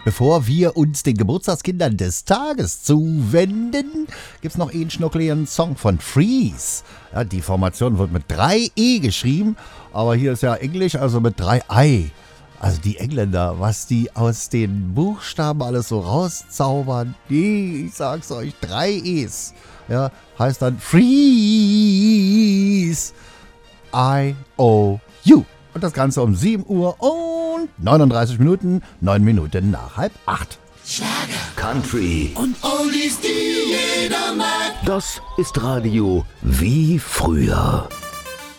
Bevor wir uns den Geburtstagskindern des Tages zuwenden, gibt's noch einen schnuckligen Song von Freeze. Ja, die Formation wird mit 3 E geschrieben, aber hier ist ja Englisch, also mit 3 I. Also die Engländer, was die aus den Buchstaben alles so rauszaubern, ich sag's euch, 3 E's. Ja, heißt dann Freeze, I-O-U. Und das Ganze um 7 Uhr und 39 Minuten, 9 Minuten nach 7:30. Schlager, Country und Oldies, die jeder mag. Das ist Radio wie früher.